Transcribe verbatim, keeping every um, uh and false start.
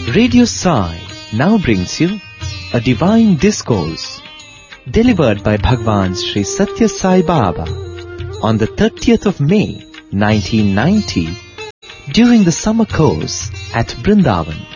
Radio Sai now brings you a divine discourse delivered by Bhagwan Sri Satya Sai Baba on the thirtieth of May nineteen ninety during the summer course at Brindavan.